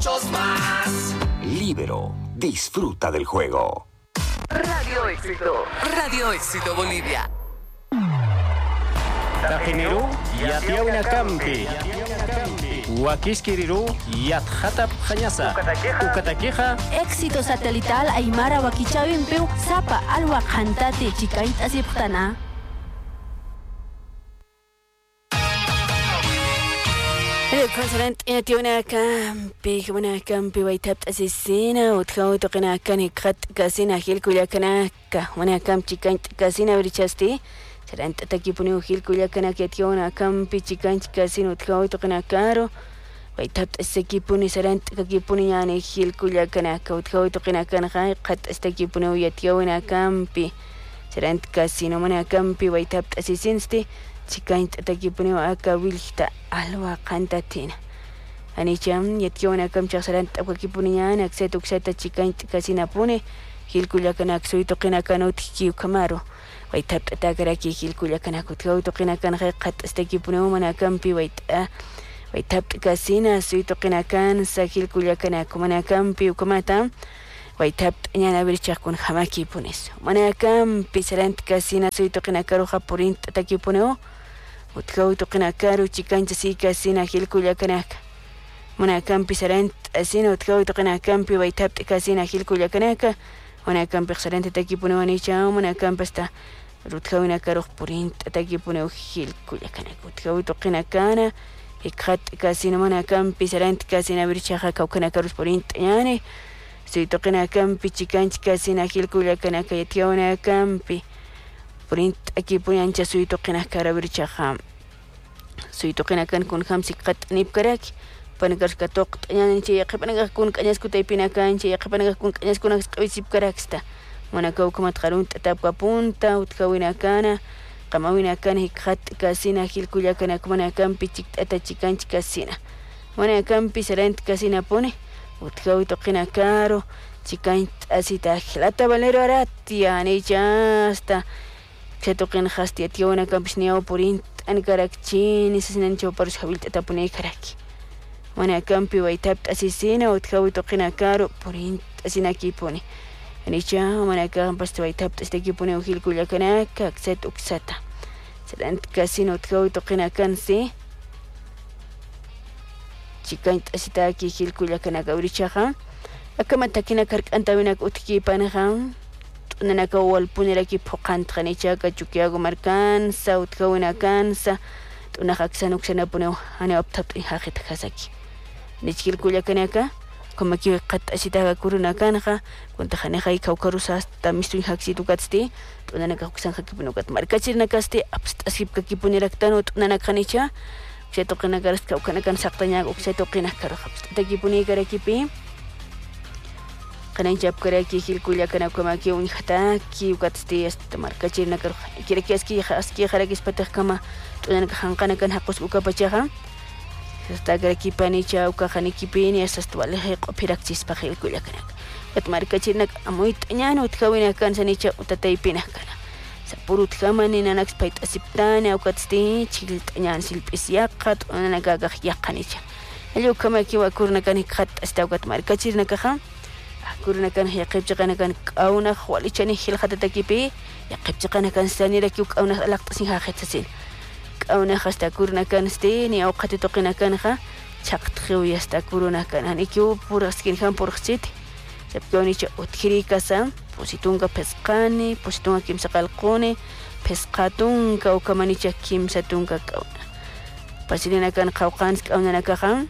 muchos más. Libero, disfruta del juego. Radio Éxito Bolivia. Tajineru, Yatiauna Campi. Huaquisquiriru, Yatjatap Jañasa. Ucataqueja. Éxito satelital Aymara Huaquichavimpeu, Zapa Alwa Jantate, Chicait Asiptana. الكونسلنت يتيونا كامبي ويتبت أسيسينا وتخاوي تقنا كان خط كاسينا هيل كلها كناك وانا كام تشيكانت كاسينا وريتشاستي سرنت تكيبوني وهيل كلها كناك يتيونا كامبي تشيكانت كاسين وتخاوي تقنا كارو ويتبت أسكيبوني سرنت كيبوني يعني هيل كلها كناك وتخاوي تقنا كان خاي قد أستكيبوني ويتيونا كامبي سرنت كاسينا وانا كامبي ويتبت أسيسينستي Chikaint takipuni wa aka wilhta alwa qantatina anicham yationa kam chaksaran takipuni yana aksetu ksata chikaint kasinapune hilkullakana aksuito qina kanut kiu kamaro waitap takaraki hilkullakana kutgauto qina kan qat astakipuni mana kampi waitap kasina suito qina kan sa hilkullakana kumana kampi ukamata waitap nyana birchakun hamaki punes mana kampi sarant kasina suito qina karo japurint takipuneo وتكوي تقنا كارو تشيكان تسيكا سينا خيلكو لكناك منا كامبي سرنت أسينا وتكوي تقنا كامبي ويتابت كاسينا خيلكو لكناك منا كامبي سرنت تكيبونو ونيشا منا كامبستا وتكوي نكارو خبورين تكيبونو خيلكو لكناك وتكوي تقنا كانا إكخات كاسينا منا كامبي سرنت كاسينا برشاخا كوكنا كارو خبورين يعني سوي تقنا كامبي تشيكان كاسينا خيلكو لكناك يتيونا كامبي برينت أكيد بريان جسوي تقنا كاربر شخام سوي تقنا كان كون خمسة قط نيب كراك بنقدر كتوقت يعني نشي يقب بنقدر كون كنيس كتاي بينا كان نشي يقب بنقدر كون كنيس كون قوي سيب كراكستا وانا كوكما تخلون تتابع بونتا وتكوينا كانا قماوينا كان هيك خط كاسينا خيل كلها كنا كمنا كان بيتك أتا تشيكان كاسينا وانا كان بيسرنت كاسينا بوني وتكوي تقنا كارو تشيكان أسيتا خلاتا باليرو راتي يعني جاستا كتوقين خاستي اتيونا كامبشنياو بورين أنا كراكتشين يسسنن جو برش حبيلت أتابوني كراكي وانا كامبي ويتابت أسيسينا وتكاوي توقينا كارو بورين أسينا كيبوني يعني جا وانا كامبشت ويتابت أستكيبوني وخيل كل كناك أكسات أكساتا سلانت كاسين وتكاوي توقينا كانسي شكاينت أسيتاكي خيل كل كناك أوريشاخا أكما تاكينا كارك أنت وينك أتكي بانخام أنا كأول بنيركي بقانت خنيشة كجوكياغو مركان ساوت كونا كان سا تنا خاكسانوك سنا بنيو أنا أبتبط إنها خساكي نشكل كل كناكا كما كي قد أشيتها كورونا كانها كنت خاني خاي كوكاروسا تامستو إنها كاتستي تنا كاكسان خاكي بنوكات مركاتشير نكاستي أبست أسيب كاكي بنيرك تانو تنا خنيشة بشيتوقنا كارست كوكنا كان ساقتنيا وكسيتوقنا كارو خبست تاكي بني كاراكي بي كنا جاب كراكي خيل كلها كنا كما كي ونختاكي وكاتستي استمركاتشير نكرو كيركي اسكي خراكي سبتخ كما تنا كخانقنا كان حقوس وكابتشاها استاغركي بانيچا وكخاني كيبيني استوالي هيق بيراكتيس بخيل كلها كنا كتمركاتشير نك امويت نيانو تكوينا كان سنيچا وتتايبينا كنا سبورت كماني نانكس بايت اسبتانا وكاتستي تشيلت نيان سيلبسياقات وانا غاغخ يقانيچا اليو كما كي وكورنا كان خط استوغت مركاتشير نكخا كورنا كان يقيب جقنا كان كأونا خوالي شاني خيل خدتا كيبي يقيب جقنا كان ستاني لكيو كأونا لقطسيها خيتسين كأونا خستا كورنا كان ستيني أو قتتوقنا كان خا شاقت خوي يستا كورونا كان هنيكيو بورسكين كان بورخسيتي سبكوني شا أتكري كاسام بوسيتونغا بسقاني بوسيتونغا كيم سقالقوني بسقاتونغا وكماني شا كيم ساتونغا كأونا بسيلنا كان قوقانس كأونا نكاخام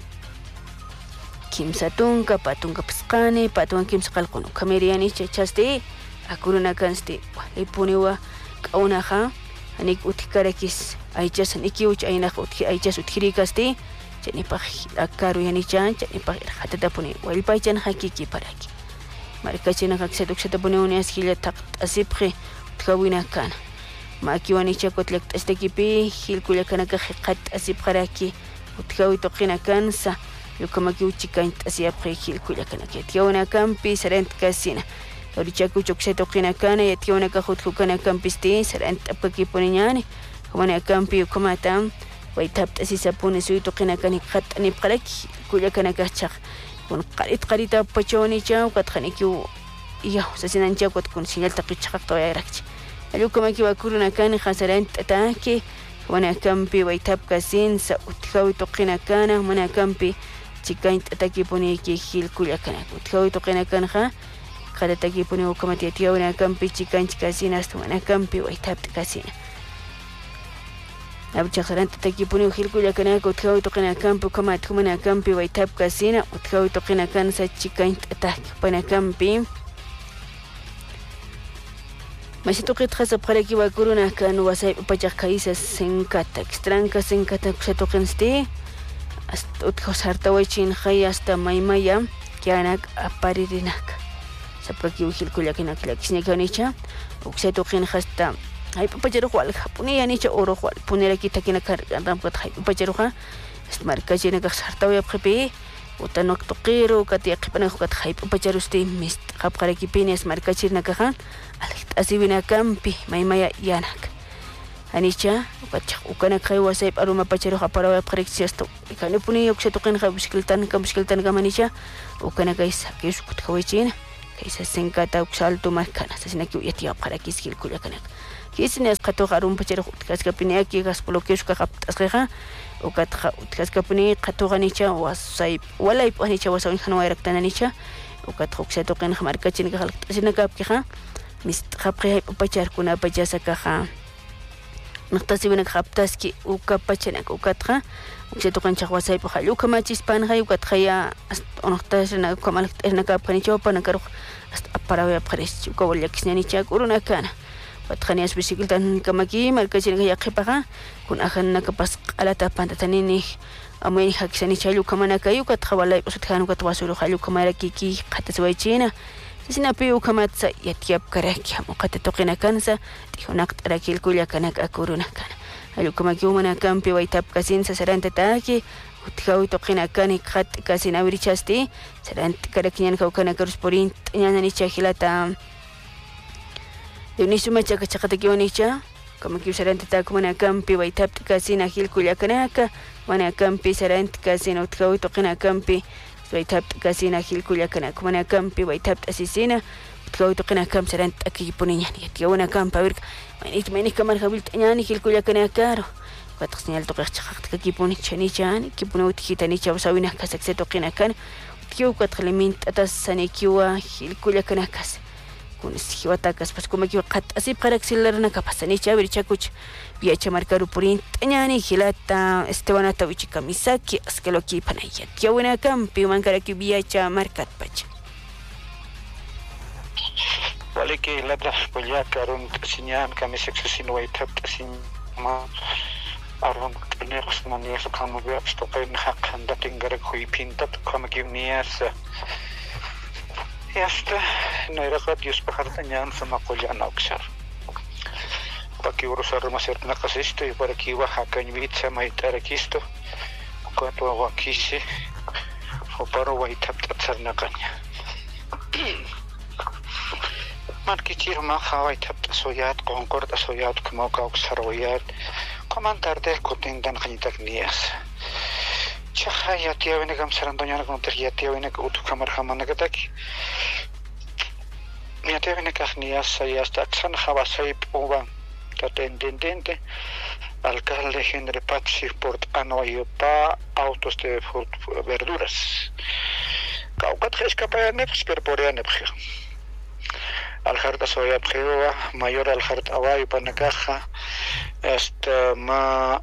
كيم ساتونغا باتونغا بسقاني باتونغا كيم سقالقونو كاميرياني تشاستي أكورونا كانستي ليبونيوا كأونا خا هنيك أتكاركيس أيجاس هنيكي وش أيناخ أيجاس أتكري كاستي جاني باخ أكارو يعني جان جاني باخ حتى دابوني والباي جان حقيقي باراكي مركزنا كاكسدوك سدابوني وناس كيلا تقت أسيبخي تكوينا كان ما كيواني شاكوت لك تستكي بي خيل كولا كان كخيقات أسيب خراكي وتكوي توقينا كانسا لكما كيو تشيكاين أسيب خيل كولا كان كيتيونا كان بي سرنت كاسينا وريشاكو جوكسي توقينا كان يتيونا كخوتكو كان كان بيستي سرنت أبقى كيبونياني كمانا كان بي وكما تام ويتابت أسيسا بوني سوي توقينا كان خط أني بقلك كولا كان كهتشاق con qarita pachonicha ukatqanikiu ya sasinancha con señal taqichaqta wayrakchi allukamaki wakuruna kan khasarant ataki wana kampi waitapka sinsa uthawi toqina kana mana kampi chikaint ataki poniki hilkulla kana uthawi toqina kana kha qadataki poni ukamati atiwana kampi chikaint kasina hasta wana kampi waitapta kasina abchaqsarant ataki poni hilkulla kana uthawi toqina kampi ukamati mana kampi waitapka kasina uthawi toqina kana sa chikaint ataki pana kampi Masituqit khasa pharaki wakuruna kan wasay pachaq kaisa senkata senkata kusatoqinsti hasta utkosarta wachin khay hasta maymaya kianak aparirinak sapraki uhilkullakinak lakisnikanicha uksatoqin hasta hay papacharuq walqa puniyanicha uruq wal puniraki takinakar rampat hay papacharuqa hasta markachinaqa sarta wayapqipi utanok toqiro katiaqipana hukat hay papacharusti mist qapqaraki pinas markachinakaqa asibina kampi maymaya yanak anicha ukana khay wasay aruma pachero aparawa prexiasto ikani puni uksatoqin khay bicicletan kamanicha ukana kaisa kishukut khawichin kaisa senkata uksalto markana sasinaki yatia para kiskil kullakanak kisines qatoq arum pachero kaskapini aki gaspolokesuka qaptasqa ukatqa kaskapini qatoqanicha wasay walay panicha wasawin khanwayraktananicha ukatqa uksatoqin markachin khalqtasinakapkiqa mist qapqi pachar kuna pachasakaqa naqtasibina qaptaski ukapachana ukatqa uksatoqanchaq wasaypi halluka machispan hay ukatqa ya onaqtasina kamalaqtasina kapanicha panakaruq hasta aparawa pares ukawallakisnianicha kuruna kana watqanias bicicletan kamaki markachina yaqipaqa kun ahanna kapas qalata pantatanini ameni hakisanicha halluka manakayu ukatqa walay usutqan ukatqa wasuru halluka marakiki qataswaychina sinapi ukamatsa yatiap karaki muqata toqina kansa tihunaq tarakil kulla kanak akuruna kana alukamaki umana kampi waitap kasin sasaranta taki uthawi toqina kani khat kasin awrichasti sarant karakinyan kaukana karusporin ñanani chahilata yunisuma chakachaqata kiwanicha kamaki saranta takumana kampi waitap kasin ahil kulla kanaka wana kampi sarant kasin uthawi toqina kampi waitap kasina hilkulla kana kumana kampi waitap asisina utkawitu qina kam sarant akipuniñan yatiwana kampa wirka manit kamar habil tañani hilkulla kana karo watqsiñal toqaqchaqaqta kakipuni chanichani kipuni utkitani chawsawina kasakseto qina kana utkiu katqlimint atas sanikiwa hilkulla kana kas kunis hiwatakas pas kumaki qat asip qaraksillarna kapasani chabir chakuch viacha markaru purin tañani hilata Estebanata wichika misaki askeloki panayat yawina kampi mankaraki viacha markat pacha waliki lada polya karun sinyan kami seksusin waitap sin ma arun next mani so kamu bia stoqin haqqan dating garak hui pintat kamaki nias yasta nairakat yuspahartanyan sama qolya nauksar paki urusar masir nakasisto para kiwa hakan vitsa maitarakisto kato wakisi oparo waitap tatsarnakanya markichir ma waitap tasoyat konkord tasoyat kamo kauksarwayat komentar de kotindan khanitak nias chahayat yawene kam sarandonyana kontriyat yawene utu kamar hamanakataki yatewene kahnias sayasta aksan khawasay poban atendente alcalde Henry Patsi Port Anoyopa autos de verduras kaukat escapaya nefs per porea nepja aljarta soya pjewa mayor aljarta away panakaja ma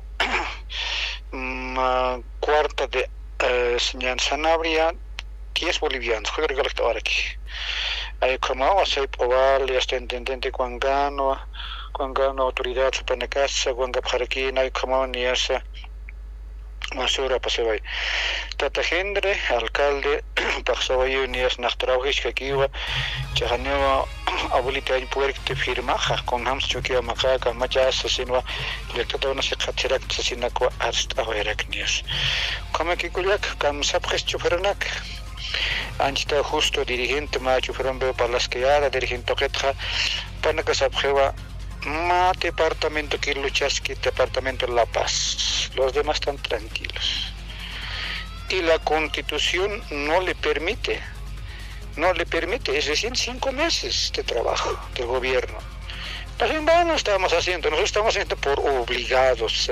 cuarta de señan Sanabria 10 bolivianos juega galacta aquí hay como así pobal y hasta intendente Cuangano autoridad supanacasa Cuanga Parakina y como ni esa masura paseway tata Hendre alcalde paxaway ni es nachtraugish kakiwa chahanewa abuelita en puerto firmaja con hams chukia makaka machas sinwa lectada una secatirak sinakwa arst aweraknias como kikulak kam sapres chufernak anchita justo dirigente macho ferombe palasqueada dirigente ketja panaka sapjewa ma departamento Kiluchaski, departamento La Paz. Los demás están tranquilos. y la Constitución no le permite, es recién 5 meses de trabajo del gobierno. Entonces, no estamos haciendo, nosotros estamos haciendo por obligados,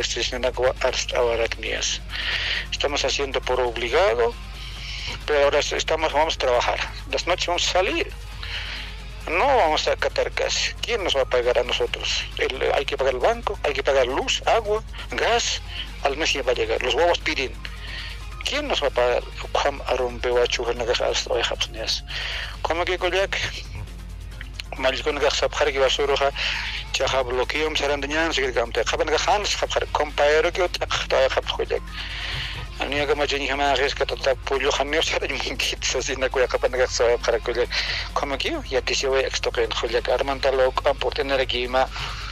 estamos haciendo por obligado, pero ahora vamos a trabajar, las noches vamos a salir, no vamos a acatar casi. ¿Quién nos va a pagar a nosotros? Hay que pagar el banco, hay que pagar luz, agua, gas, al mes ya va a llegar, los huevos piden. ¿Quién nos va a pagar? Como que Koyak, Malikon Gaxabhar, que va a ser roja, Chaha bloqueo, Sarandañan, Sigamte, Habangahans, compañero que otra Koyak. Ania que Majini Hamares, que total Pulio Hamio, Sarankids, así en la Koyak, para Koyak. Como que ya te se ve extoquen, Koyak, Armantalo, por tener aquí más.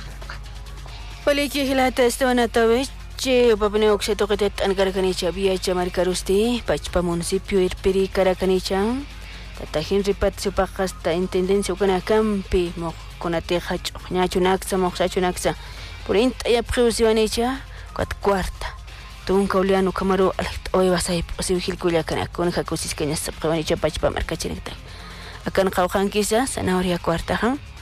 Poliki Hilata Stonatavich. Che papane okseto ketet angarkanicha biacha markarusti pachpa municipio irpiri karakanicha tatahin ripat supakasta intendencia ukana campi mo konateja ñachunaksa moxachunaksa por inta ya preusionicha cuarta tun kauliano camaro hoy vas a ir posible kuliakana con jacusis cañas sabanicha pachpa markachinita akan qawqankisa zanahoria cuarta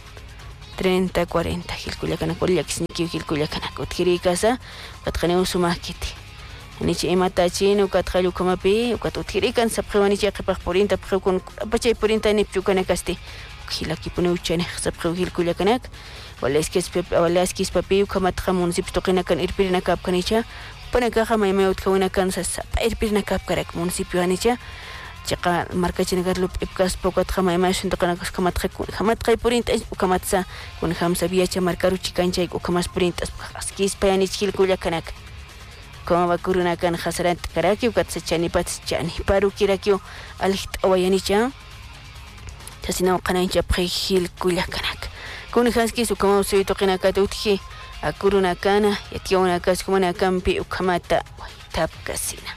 30-40 Gilculiacana Coliaxniki Gilculiacana Cotkiricasa, Catraneo Sumakiti. Nichi Imatachi, Ucathalu Comapi, Ucatutirican, Sapronicha Parinta, Procon, Apache Purinta Nipchucanacasti, Hilakipunuchen, Sapro Gilculiacanak, Walaskis Papi, Kamatramun Zipstokinakan Irpirina Capcanicha, Panakaha, my mouth Kauna Kansas, Irpirina Capcarac, Municipio Anicha. Chica marca chinagarlup ipkas poco trama imagen de canacos kamatra purinta ukamatsa con hamsa viacha marcaru chicancha y ukamas purintas askis payanich hilkuya kanak como vakuruna kan hasarant karaki ukatsa chani pats chani paru kirakio alhit awayanicha tasina kanancha prehil kuya kanak con haskis ukama usuito kanaka utji akuruna kana yationa kas kumana kampi ukamata tap kasina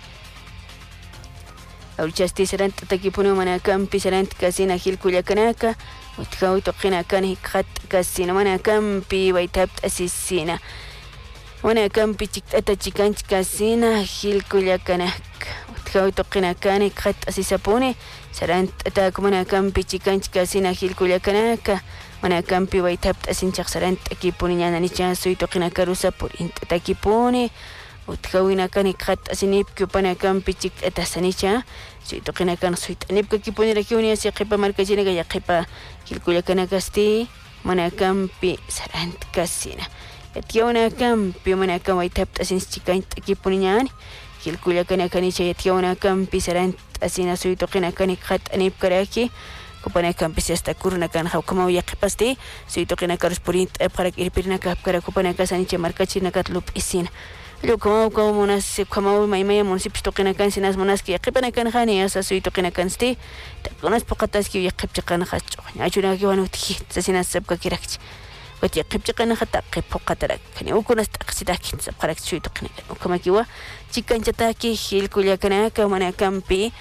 Aulchasti serant takipuno manakam pisarant kasina hilkuyakanaka utkawi toqina kan hikhat kasina manakam pi waitap asisina manakam pichikta chikanch kasina hilkuyakanak utkawi toqina kan hikhat asisapone serant takumana pi chikanch kasina hilkuyakanaka manakam pi waitap asinchaq serant takipuni ñananicha suy toqina karusa por takipone utkawina kan hikhat asinip kupana kan pichik atasanicha suito kena kan suito nip ki ponera ki unia si qipa marka jina ga qipa kilkula kana kasti mana kampi sarant kasina etiona kampi mana kam waitap asin chikan ki ponian kilkula kana kanicha etiona kampi sarant asina suito kena kan hikhat anip karaki kupana kampi siesta kurna kan hawkama ya qipasti suito kena karus porint para irpirna kap kara kupana kasanicha marka china katlup isina Lo como monas como maimaya municipio toqina kan sinas monas que qipana kan khani asa suito qina kan sti takonas poqatas que yaqipchiqana khacho ñachuna que wanu tiji sinas sabka kirakchi wat yaqipchiqana khata qipoqatarak kani ukunas taqsidaki sabqarak suito qina kuma kiwa chikanchata ki hilkulia kana ka mana kampi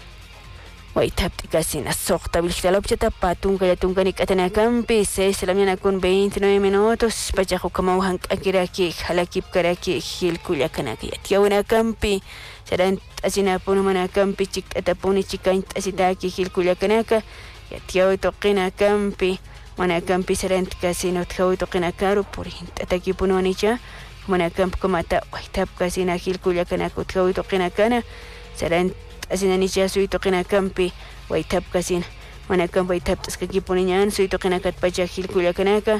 Waitap kasina soqta bilhtalopchata patunga yatungani katana kampi 6 de la mañana con 29 minutos pachajo como hankakiraki halakip karaki hilkuyakanaki yatiawna kampi saran asina punumana kampi chikatapuni chikant asitaki hilkuyakanaka yatiaw toqina kampi mana kampi saran kasino thaw toqina karu purin tataki punonicha mana kampi komata waitap kasina hilkuyakanaka thaw toqina kana saran asina nicha suito qina kampi waitap kasina mana kampi waitap taskaki poniñan suito qina katpacha hilkuyakanaka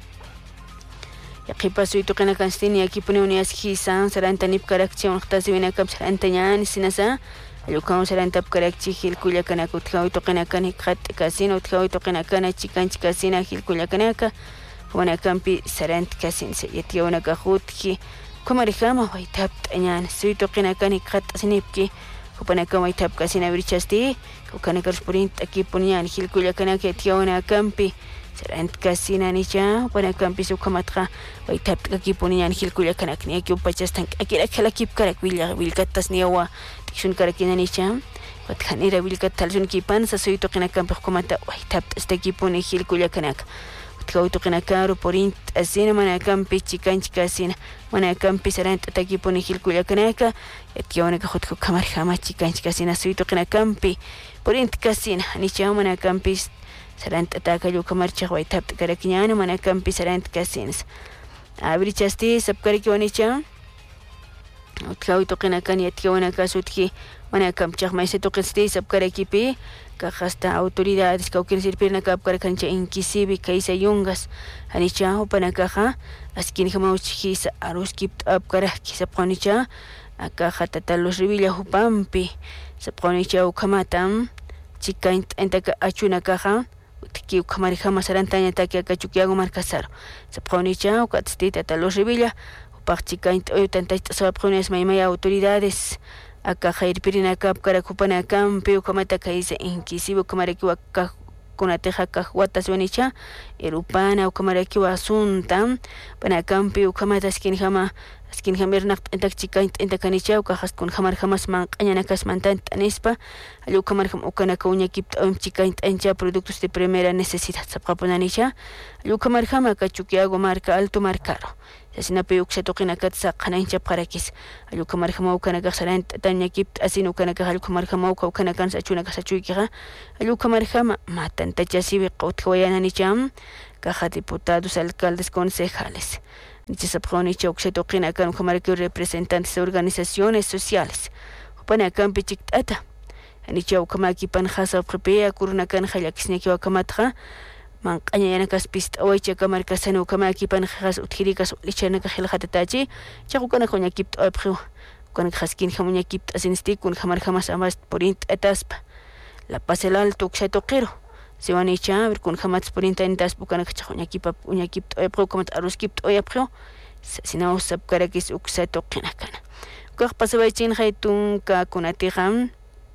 yaqipa suito qina kanstini aquí pone unias hisan saranta nip karakchi unqtasi wina kap saranta ñan sinasa alukam saranta karakchi hilkuyakanaka utqawito qina kan hikhat kasina utqawito qina kana chikanchi kasina hilkuyakanaka mana kampi sarant kasin yatiawna kahutki kumarihama waitap ñan suito qina kan hikhat asinipki Kupana kama itap kasina birichasti kukana karsporint aquí ponian hilkuyakana que tiawana kampi serant kasina nicha pana kampi sukamatra waitap aquí ponian hilkuyakana ni aquí upachastan aquí la kip karak wilkatas niawa tiksun karakina nicha watkanira wilkatal sun kipan sa suito kana kampi kumata waitap este aquí poni hilkuyakana utkautuqina caro porint asina mana campi chikanchika asina mana campi sarant atakipuni hilkullakanaka yatkiawanaka hutku kamar hama chikanchika asina suituqina campi porint kasina anichao mana campi sarant atakayu kamar chawai tapt karakiñana mana campi sarant kasinas abrichasti sapkariki wanicha utkautuqina kan yatkiawanaka sutki mana campi maise tuqiste sapkarakipi hasta autoridades que quieren servir na cap para cancha inquisivi kaisa yungas anicha upanakaja askin jamauchis aruskip up para kisa ponicha akaja tatalos rivilla hupampi saponicha ukamatam chikaint entaka achuna kaja utki ukamari jamasarantaña taki akachukiago marcasaro saponicha ukatsti tatalos rivilla upachikaint oyutantach sapones maimaya autoridades acá Jair Pirina Cap Caracupana Campi, Ucamata Caise, Inquisivo, Camaraquiwa Cunateja Cajuatas Benicha, Erupana, Ucamaraquiwa Asunta, Panacampi, Ucamata Skinjama, Skinjamernacht, en Tachica, en Tacanicha, Ucajas con Jamar Jamas Man, Añanacas Mantant, Anespa, Alucamarjam Ucanacuña, Kipt, Chica, en ya productos de primera necesidad, Zapaponanicha, Alucamarjama, Cachuquiago, marca alto marcaro. Asinapi uksatoqina katsa qanancha parakis alukamarjamau kanaka sarant tañakip asinu kanaka alukamarjamau kanaka sachuna kasachuykiqa alukamarjama matantachasibi qawtkawayananicham caja diputados alcaldes concejales nichasapqawnicha uksatoqina kan ukamarki representantes de organizaciones sociales upana kampi chiktata anicha ukamaki panjasa upqipia kuruna kan hallakisniki wakamatqa manqañana kaspist awaycha kamarkasana ukamaki panjas uthirikas lichana kajelhatatachi chaqukana qoñakipt apqu con jaskin jamuñakipt asinstikun jamar jamas amas porint etaspa la paselal tuksatoqiro siwanicha ver kun jamats porint entas bukana qoñakipa uñakipt apqu kamat aruskipt oyapqu sina usap karakis uksatoqina kana kaq pasawaychin haytun ka kunatiham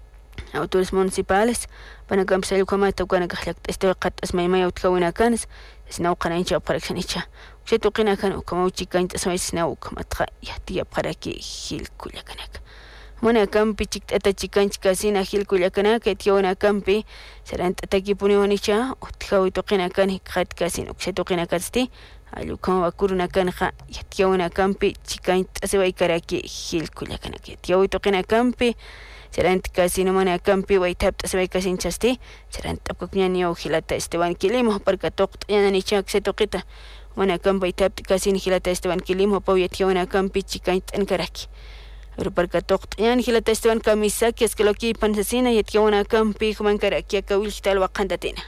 autores municipales para que se ukamata ukana este qat asmaymay utkawina kanas sina uqanancha aparakanicha uksatoqina kan ukamauchikanta asmay sina ukamatra yahtiya para que hilkullakanaka mana campi chiktata chikanchika sina hilkullakanaka tiona campi seranta takipuniwanicha utkawituqina kan qat kasin uksatoqina kasti alukama wakuruna kanja yahtiyawana campi chikanta asway karaki hilkullakanaka tiawituqina campi serant casino mana campi waitap tasbay casin chasti serant apkakñani ujilata Esteban Kilimo parka toqt yanani chak se toqita mana campi tap casin hilata Esteban Kilimo pawyationa campi chikait enkaraki pero parka toqt yan hilata Esteban Kamisaki es que lo que pansasina yationa campi human karaki akawil tal waqantatina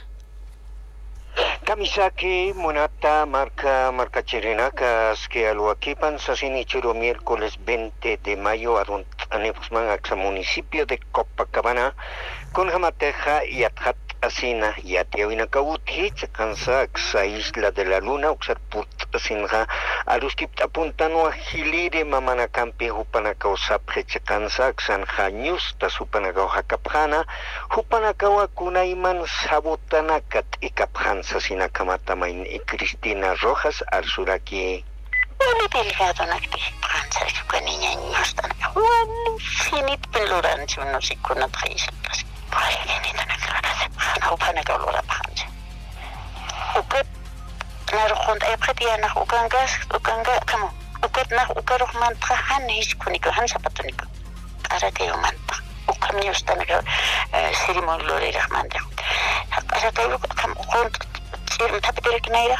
Kamisaki Monata marca Chirenacas que Aluaquipan Sasini Churo miércoles 20 de mayo a Anepusman Axa municipio de Copacabana con Jamateja y Atjat Asina y Atiawina Kabuti Chakansa Axa Isla de la Luna Uxar Put Asinja Aruskip Apuntano Hilire Mamana Campi Hupanakao Sapre Chakansa Axan Janyus Tasupanakao Hakapjana Hupanakawa Kunaiman Sabotanakat y Kapjan Sasina Kamatamain y Cristina Rojas al suraki Oli delgado nakti pransa chuka niña ñostan. Wani finit peluran chuno sikuna traisa pas. Pai ni tan klara. Ana upana kalora pransa. Ukat narkhond ay pretiana ukanga kamo. Ukat na ukarok mantra han hiskuniko han sapatuniko. Arate umanta. Ukam ñostan ceremony lore rahmanda. Arate ukam khond cirum tapetere kinaira.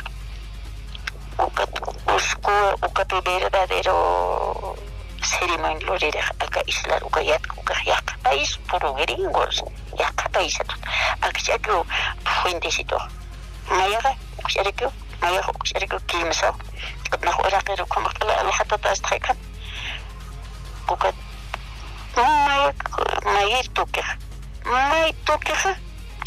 Ukat verdadero ceremonia lorera acá isla ukayat ukayak país puro gringos yak país akchakyo fuentesito mayaga ukshariku kimsa nahu araqiro kumakala alhata tastrekan ukat mayir tukeh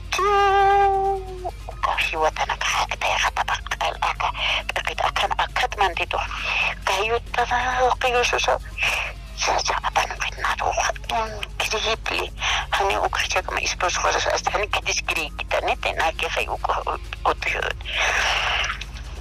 hiwatana kahakta ya katapak aka akan akat mandito kayu tada qiyususa saja apan qinaro kripli hani ukachak ma ispos khosas astani kidisgri kitane tenake khayu otyo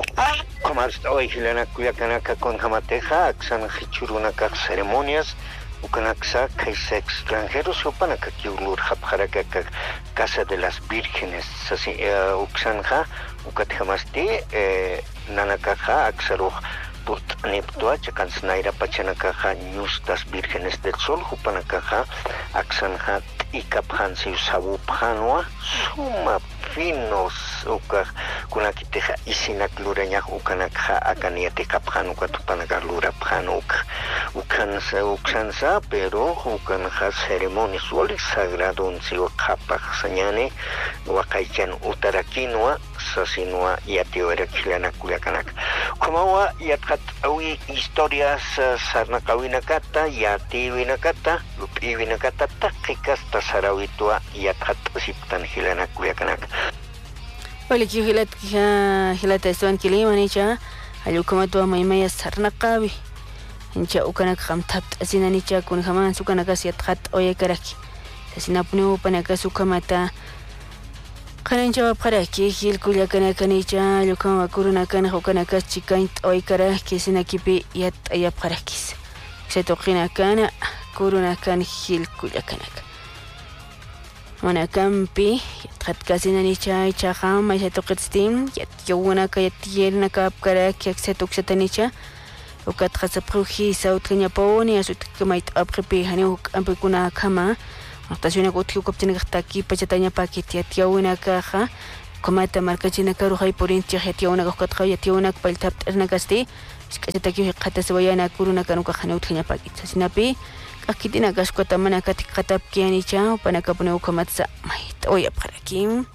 Como hoy Helena Cuyacanaka con Jamateja, Axan Hichuruna ceremonias, Ukanaksa kaisa extranjeros upanaka kiulur hapjaraka Casa de las Vírgenes sasi uksanja ukathamasti nanakaja aksaruj put neptua chakansnaira pachanakaja News das Vírgenes del Sol upanakaja aksanja ikaphansi usabuphanwa suma finos ukaj kunakiteja isinak luraña ukanakja akaniate kaphan ukatupanaka luraphan uksansa pero ukanja ceremonia suoli sagrado unsiwa kapaj sañane wakaychan utarakinwa sasinwa yatioera kilana kulakanak kumawa yatkat awi historias sarnakawinakata yatiwinakata lupiwinakata takikas tasarawitua yatkat siptan kilana kulakanak Oli ki hilat estuan kilimanicha ayukamatu maymaya sarnaqabi incha ukanak khamtat asinanicha kun khaman sukanaka siathat oyekaraki sasinapnu panaka sukamata Kanancha paraki hil kulia kana kanicha yukama kuruna kana hokanaka chikaint oikara kisinakipi yat ayap parakis setokina kana kuruna kan hil kulia kanaka Wana kampi yat kasinanicha chaham ay setokitstim yat yowuna ka yat yerna ka apkara kyak setoksatanicha ukat khasapruhi sautkanya poni asut kamait aprepi hanuk ampikuna kama Notasiona kutki koptinigtaki pachatanya pakiti atiawina kaja komata markachina karuhay porinti atiawina kokatqa atiawina paltap ernakasti skataki qataswayana kuruna kanuka khanutnya pakita sinapi kakitina gaskota mana katik katap kianicha panakapune ukamatsa mait oya parakim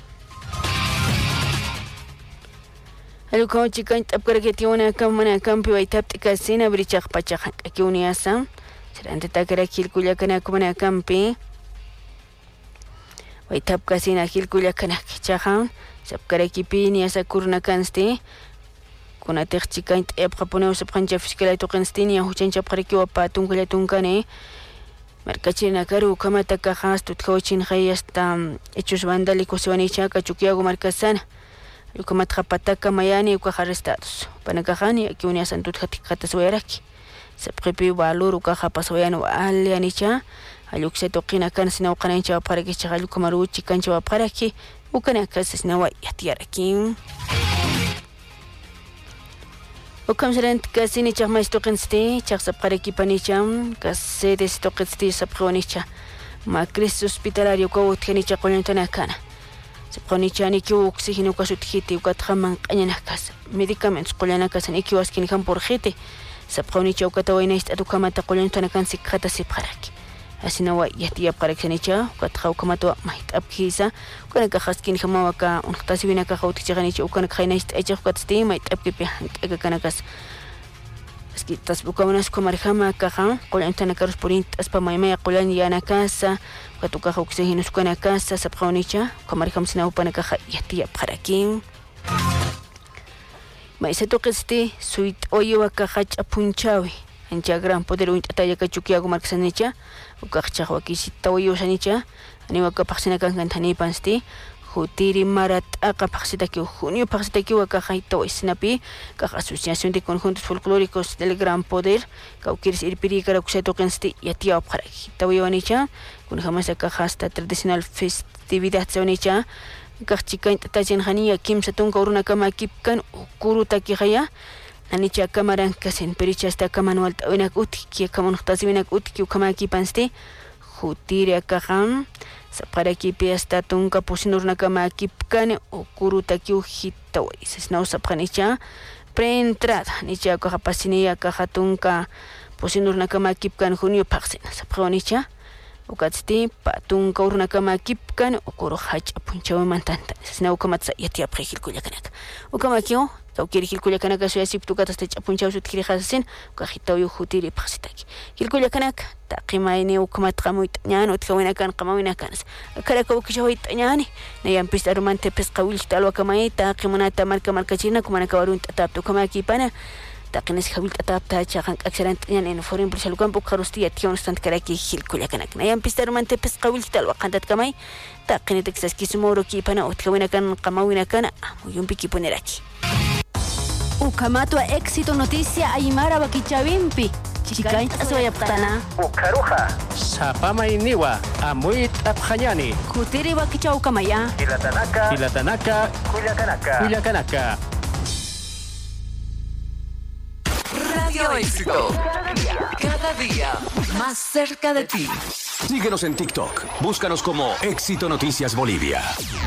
Aluko chikan tapkara atiawina kamana kampi waitap tikasina brichaq pachaq akiuniasa serante takara kilkulla kana kumana kampi Waitap kasina hilkulla kanak chahan sapkarakipi ni asa kurna kansti kuna terchikaint epqapone usapqancha fiskala toqansti ni huchancha pqarikiwa patungla tunkane markachina karu kamata kajas tutkawchin hayasta hechos vandálicos wanicha kachukiago markasana lukamat khapataka mayani ukajarestados panakajani akiunia santut khatikatas wayraki sapqipi valor ukajapasoyano alianicha Aluk setokina kan sinaw kanancha paraki chagalu kamaruchi kancha paraki ukana kasasnawa yatiarakin Ukam serent kasini chagma istoqinsti chagsa paraki panicham kasede istoqinsti sapqonicha Macris hospitalario kawutkanicha qollantana kana sapqonicha niki oxígeno kasutkhiti ukathaman qañanakas medicamentos qollanakas niki waskin kan porjete sapqonicha ukatawayna istadukamata qollantana kan sikhata siparaki Asinawa yatiya pareksanicha ukatqa ukamatu mahit abkisa ukanaka khaskin khamawaka unqtasibinaka khawtichanicha ukanaka khaynayst aychaq ukatsti mahit abkipi hank'aka kanakas askitas ukamanas kumarjama kaja qollantana karus porint aspa maymaya qollan yanakasa ukatuka oxígeno ukanakasa sapqawnicha kumarjamsina upanaka yatiya parakin Maisatoqesti suit oyewaka hach'apunchawi Ancha gran poder ataya kachukiago marksanicha ukaqchaq wakisita wayusanicha aniwaka paqsinakan kantani pansti jutiri marat aqapaqsitaki junio paqsitaki wakajaito isnapi kaq asociación de conjuntos folclóricos del gran poder kaukiris irpiri karakuseto qensti yatia opqaraki tawayanicha kun jamasa hasta tradicional festividad sonicha kaqchikan tachen hania kimsa tunka uruna kama kipkan ukurutaki haya Anicha kamaran kasen perichasta kamanual tawinak utki kamonqtasiwinak utki ukamaki panste jutiri akaham sapqaraki piasta tunka pusinurna kama kipkan ukurutaki uhitaway sisnaw sapqanicha preentrada nicha akahapasiniya akahatunka pusinurna kama kipkan junio paqsina sapqawnicha ukatsti patunka urna kama kipkan ukuru hach'apunchawi mantanta sisnaw ukamatsa yatiapqi hilkullakanak ukamakio Kaukiri hilkulla kanaka suya siptukatas tech'apunchaw sutkiri hasasin ukajitaw jutiri paqsitaki hilkulla kanaka taqimayni ukamatqa muyt'ñani utkawinakan qamawinakanas karaka ukishaway t'ñani nayanpis arumante pesqa wilkita alwakamay taqimunata markachina kumanaka warunta taptu kamaki pana taqinis hawilta tapta chaqan aksaran t'ñani en forin prishalukan buqarustiya tionstant karaki hilkulla kanaka nayanpis arumante pesqa wilkita alwaqantat kamay taqinitik saskisumoro kipana utkawinakan qamawinakana muyunpiki poneraki Ukamatua éxito noticia Aymara Bakichawimpi chikaint aswayaptana. Ukaruja. Sapama iniwa. Amuit apjanyani. Kutiri wakichaukamaya. Pilatanaka. Cuyacanaka. Radio Éxito. Cada día más cerca de ti. Síguenos en TikTok. Búscanos como Éxito Noticias Bolivia.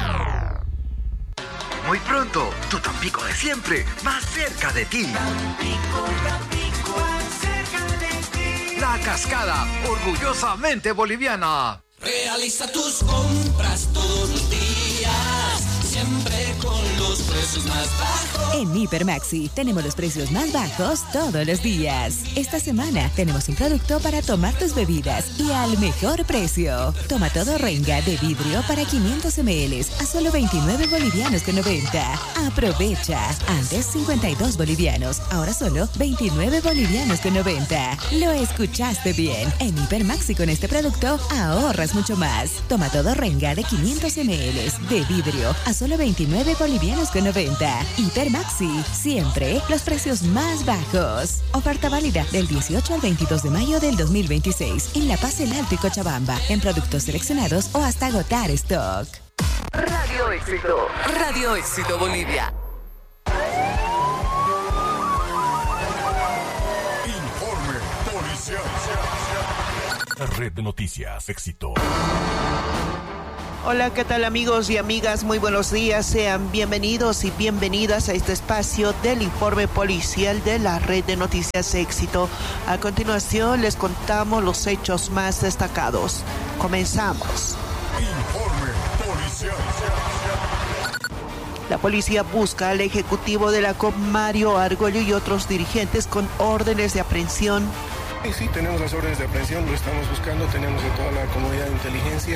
Muy pronto, tu Tampico de siempre, más cerca de ti. Tampico, más cerca de ti. La Cascada, orgullosamente boliviana. Realiza tus compras todos los días, siempre con los precios más bajos. En Hipermaxi tenemos los precios más bajos todos los días. Esta semana tenemos un producto para tomar tus bebidas y al mejor precio. Toma todo Renga de vidrio para 500 ml a solo 29 bolivianos con 90. Aprovecha. Antes 52 bolivianos, ahora solo 29 bolivianos con 90. Lo escuchaste bien. En Hipermaxi con este producto ahorras mucho más. Toma todo Renga de 500 ml de vidrio a solo 29 bolivianos con 90. Hipermaxi, siempre los precios más bajos. Oferta válida del 18 al 22 de mayo del 2026 en La Paz, El Alto y Cochabamba, en productos seleccionados o hasta agotar stock. Radio Éxito. Radio Éxito Bolivia. Informe policial. Red de Noticias Éxito. Hola, ¿qué tal amigos y amigas? Muy buenos días, sean bienvenidos y bienvenidas a este espacio del informe policial de la Red de Noticias Éxito. A continuación les contamos los hechos más destacados. Comenzamos. Informe policial. La policía busca al ejecutivo de la COP, Mario Argollo, y otros dirigentes con órdenes de aprehensión. Sí, tenemos las órdenes de aprehensión, lo estamos buscando, tenemos a toda la comunidad de inteligencia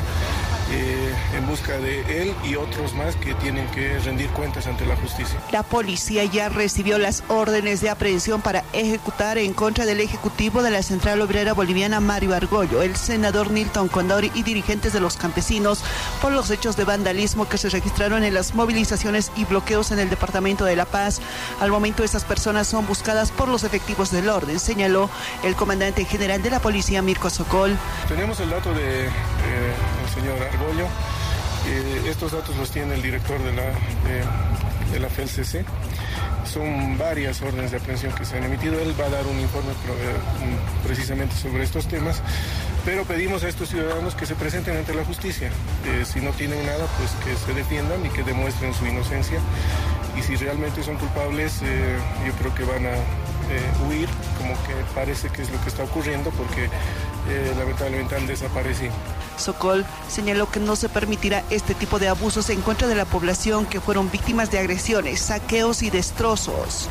en busca de él y otros más que tienen que rendir cuentas ante la justicia. La policía ya recibió las órdenes de aprehensión para ejecutar en contra del ejecutivo de la Central Obrera Boliviana, Mario Argollo, el senador Nilton Condori y dirigentes de los campesinos por los hechos de vandalismo que se registraron en las movilizaciones y bloqueos en el departamento de La Paz. Al momento, estas personas son buscadas por los efectivos del orden, señaló el comandante general de la policía, Mirko Sokol. Tenemos el dato del señor Argollo. Estos datos los tiene el director de la FELCC. Son varias órdenes de aprehensión que se han emitido. Él va a dar un informe precisamente sobre estos temas, pero pedimos a estos ciudadanos que se presenten ante la justicia. Si no tienen nada, pues que se defiendan y que demuestren su inocencia. Y si realmente son culpables, yo creo que van a huir, como que parece que es lo que está ocurriendo, porque lamentablemente han desaparecido. Sokol señaló que no se permitirá este tipo de abusos en contra de la población que fueron víctimas de agresiones, saqueos y destrozos.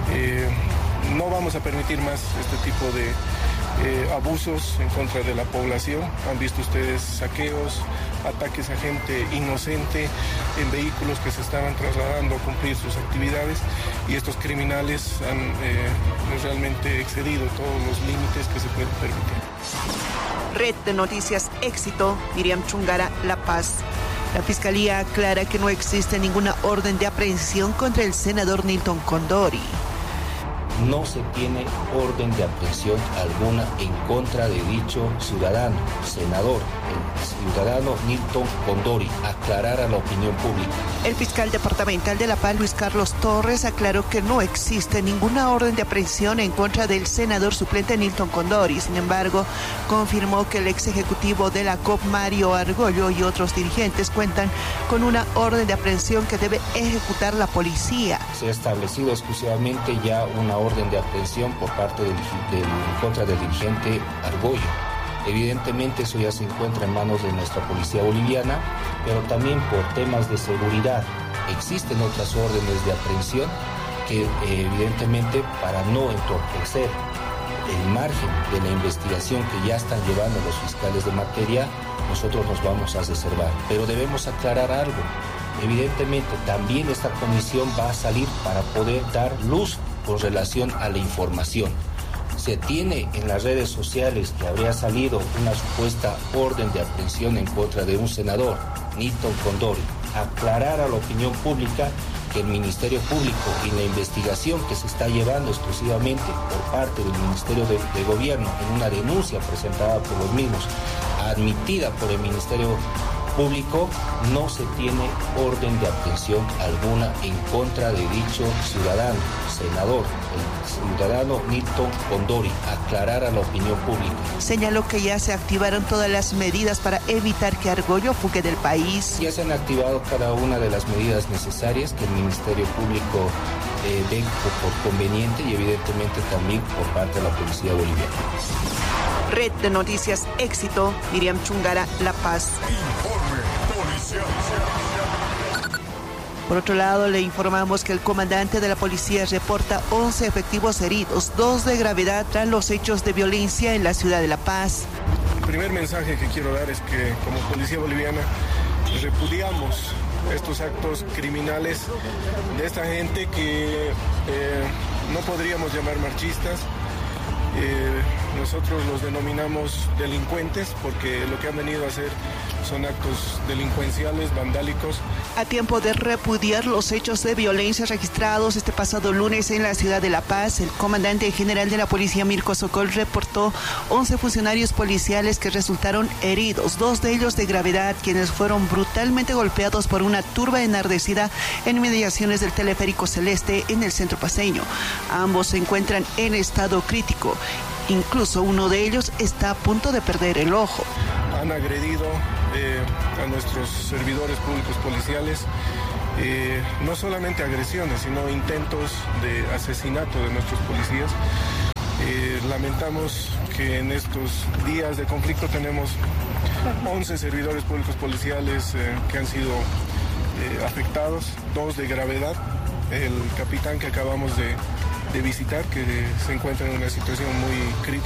No vamos a permitir más este tipo de abusos en contra de la población. Han visto ustedes saqueos, ataques a gente inocente en vehículos que se estaban trasladando a cumplir sus actividades, y estos criminales han realmente excedido todos los límites que se pueden permitir. Red de Noticias Éxito, Miriam Chungara, La Paz. La Fiscalía aclara que no existe ninguna orden de aprehensión contra el senador Nilton Condori. No se tiene orden de aprehensión alguna en contra de dicho ciudadano, senador, el ciudadano Nilton Condori, aclarar a la opinión pública. El fiscal departamental de La Paz, Luis Carlos Torres, aclaró que no existe ninguna orden de aprehensión en contra del senador suplente Nilton Condori. Sin embargo, confirmó que el ex ejecutivo de la COP, Mario Argollo, y otros dirigentes cuentan con una orden de aprehensión que debe ejecutar la policía. Se ha establecido exclusivamente ya una orden de aprehensión por parte en contra del dirigente Argollo. Evidentemente eso ya se encuentra en manos de nuestra policía boliviana, pero también por temas de seguridad existen otras órdenes de aprehensión que evidentemente, para no entorpecer el margen de la investigación que ya están llevando los fiscales de materia, nosotros nos vamos a reservar. Pero debemos aclarar algo. Evidentemente también esta comisión va a salir para poder dar luz con relación a la información. Se tiene en las redes sociales que habría salido una supuesta orden de aprehensión en contra de un senador, Nilton Condori. Aclarar a la opinión pública que el Ministerio Público y la investigación que se está llevando exclusivamente por parte del Ministerio de Gobierno en una denuncia presentada por los mismos, admitida por el Ministerio Público, no se tiene orden de aprehensión alguna en contra de dicho ciudadano, senador, el ciudadano Nilton Condori, aclarar a la opinión pública. Señaló que ya se activaron todas las medidas para evitar que Argüello fugue del país. Ya se han activado cada una de las medidas necesarias que el Ministerio Público ve por conveniente y evidentemente también por parte de la Policía Boliviana. Red de Noticias Éxito, Miriam Chungara, La Paz. Informe policial. Por otro lado, le informamos que el comandante de la policía reporta 11 efectivos heridos, 2 de gravedad tras los hechos de violencia en la ciudad de La Paz. El primer mensaje que quiero dar es que como policía boliviana repudiamos estos actos criminales de esta gente que no podríamos llamar marchistas. Nosotros los denominamos delincuentes porque lo que han venido a hacer son actos delincuenciales, vandálicos. A tiempo de repudiar los hechos de violencia registrados este pasado lunes en la ciudad de La Paz, el comandante general de la policía Mirko Sokol reportó 11 funcionarios policiales que resultaron heridos, 2 de ellos de gravedad, quienes fueron brutalmente golpeados por una turba enardecida en inmediaciones del teleférico Celeste en el centro paceño. Ambos se encuentran en estado crítico. Incluso uno de ellos está a punto de perder el ojo. Han agredido a nuestros servidores públicos policiales, no solamente agresiones, sino intentos de asesinato de nuestros policías. Lamentamos que en estos días de conflicto tenemos 11 servidores públicos policiales que han sido afectados, 2 de gravedad. El capitán que acabamos de visitar, que se encuentra en una situación muy crítica.